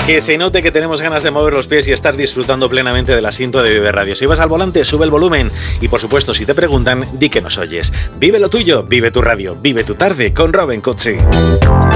Que se note que tenemos ganas de mover los pies y estar disfrutando plenamente del asiento de Vive Radio. Si vas al volante, sube el volumen y, por supuesto, si te preguntan, di que nos oyes. Vive lo tuyo, vive tu radio, vive tu tarde con Robin Cutsi.